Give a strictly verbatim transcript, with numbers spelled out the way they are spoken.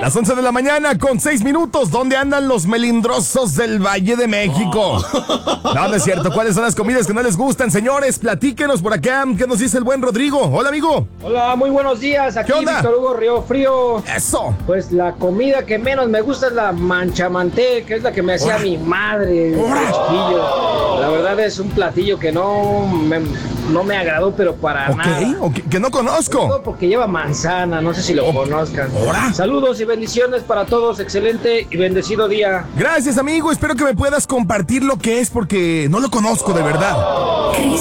Las once de la mañana con seis minutos. ¿Dónde andan los melindrosos del Valle de México? Oh. No, no es cierto. ¿Cuáles son las comidas que no les gustan, señores? Platíquenos por acá. ¿Qué nos dice el buen Rodrigo? Hola, amigo. Hola, muy buenos días. Aquí Víctor Hugo Río Frío. Eso. Pues la comida que menos me gusta es la manchamanté, que es la que me hacía Ora. mi madre. Chiquillo. La verdad es un platillo que no me, no me agradó, pero para okay, nada. Okay, que no conozco. No, porque lleva manzana, no sé si lo oh. conozcan. Ora. Saludos y bendiciones para todos. Excelente y bendecido día. Gracias, amigo. Espero que me puedas compartir lo que es porque no lo conozco de verdad.